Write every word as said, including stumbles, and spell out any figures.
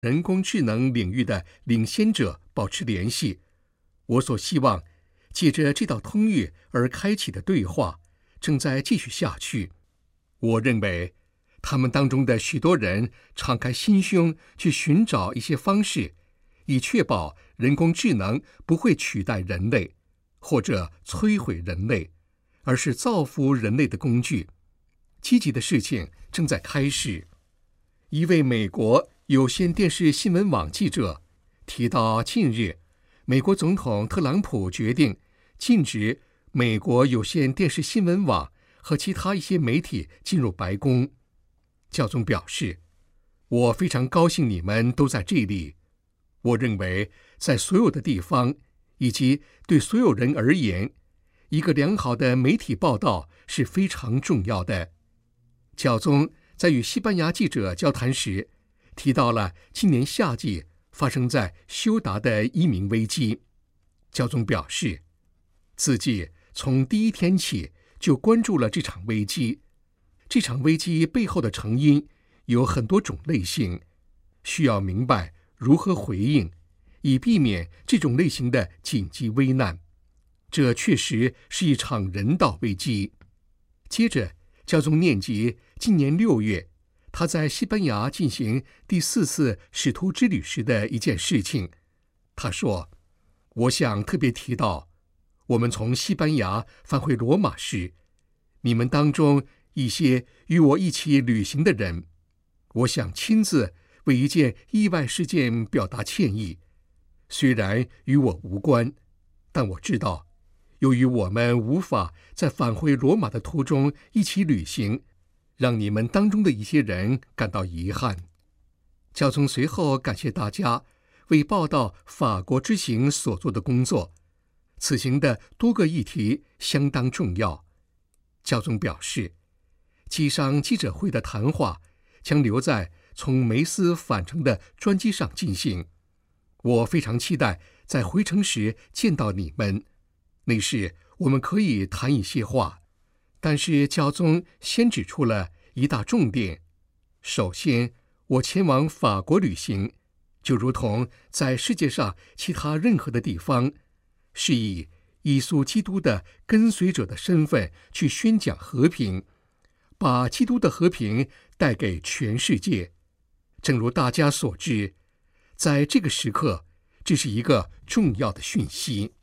人工智能领域的领先者保持联系。我所希望借着这道通谕而开启的对话正在继续下去。我认为他们当中的许多人敞开心胸去寻找一些方式，以确保人工智能不会取代人类或者摧毁人类，而是造福人类的工具。积极的事情正在开始。一位美国有线电视新闻网记者提到，近日美国总统特朗普决定禁止美国有线电视新闻网和其他一些媒体进入白宫。教宗表示，我非常高兴你们都在这里。我认为在所有的地方以及对所有人而言，一个良好的媒体报道是非常重要的。教宗在与西班牙记者交谈时提到了今年夏季发生在休达的移民危机。教宗表示，自己从第一天起就关注了这场危机。这场危机背后的成因有很多种类型，需要明白如何回应，以避免这种类型的紧急危难。这确实是一场人道危机。接着，教宗念及今年六月他在西班牙进行第四次使徒之旅时的一件事情。他说，我想特别提到，我们从西班牙返回罗马时，你们当中一些与我一起旅行的人，我想亲自为一件意外事件表达歉意。虽然与我无关，但我知道，由于我们无法在返回罗马的途中一起旅行，让你们当中的一些人感到遗憾。教宗随后感谢大家为报道法国之行所做的工作，此行的多个议题相当重要。教宗表示，机上记者会的谈话将留在从梅斯返程的专机上进行。我非常期待在回程时见到你们，那时我们可以谈一些话。但是教宗先指出了一大重点。首先，我前往法国旅行，就如同在世界上其他任何的地方，是以耶稣基督的跟随者的身份去宣讲和平，把基督的和平带给全世界。正如大家所知，在这个时刻，这是一个重要的讯息。